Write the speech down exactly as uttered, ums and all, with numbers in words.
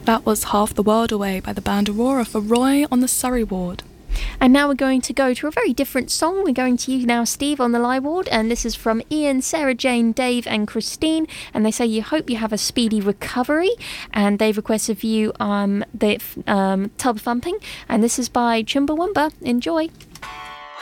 That was Half the World Away by the band Aurora for Roy on the Surrey ward. And now we're going to go to a very different song. We're going to you now, Steve, on the Lie ward, and this is from Ian, Sarah Jane, Dave and Christine, and they say you hope you have a speedy recovery, and they've requested for you um, the um, Tub Thumping, and this is by Chumbawamba. Enjoy.